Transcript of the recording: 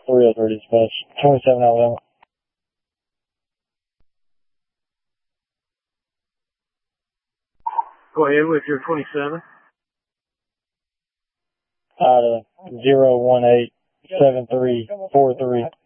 303 dispatch. 27 Alabama. Go ahead with your 27. Out of 0187343.